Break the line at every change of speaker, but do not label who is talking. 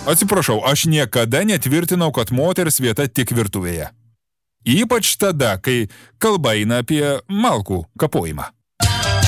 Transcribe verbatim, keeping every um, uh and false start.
Atsiprašau, aš niekada netvirtinau, kad moters vieta tik virtuvėje. Ypač tada, kai kalba eina apie malkų kapojimą.